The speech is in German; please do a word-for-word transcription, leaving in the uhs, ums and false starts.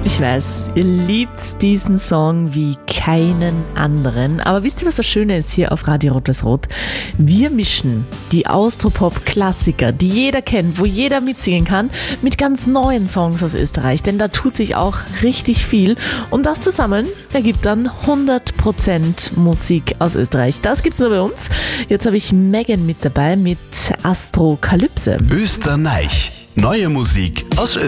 Ich weiß, ihr liebt diesen Song wie keinen anderen. Aber wisst ihr, was das Schöne ist hier auf Radio Rot-Weiß-Rot? Wir mischen die Austropop-Klassiker, die jeder kennt, wo jeder mitsingen kann, mit ganz neuen Songs aus Österreich. Denn da tut sich auch richtig viel. Und das zusammen ergibt dann hundert Prozent Musik aus Österreich. Das gibt's nur bei uns. Jetzt habe ich Megan mit dabei mit Astrokalypse. Österreich. Neue Musik aus Österreich.